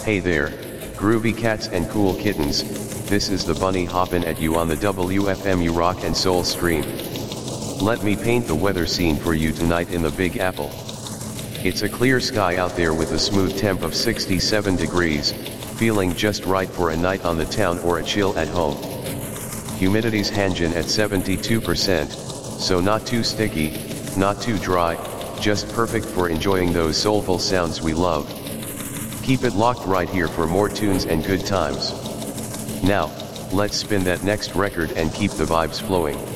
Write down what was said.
Hey there, groovy cats and cool kittens, this is the bunny hoppin' at you on the WFMU Rock and Soul stream. Let me paint the weather scene for you tonight in the Big Apple. It's a clear sky out there with a smooth temp of 67 degrees, feeling just right for a night on the town or a chill at home. Humidity's hangin' at 72%, so not too sticky, not too dry, just perfect for enjoying those soulful sounds we love. Keep it locked right here for more tunes and good times. Now, let's spin that next record and keep the vibes flowing.